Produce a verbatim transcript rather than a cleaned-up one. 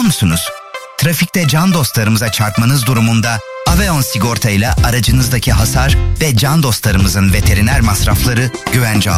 musunuz? Trafikte can dostlarımıza çarpmanız durumunda Aveon sigorta ile aracınızdaki hasar ve can dostlarımızın veteriner masrafları güvence altında.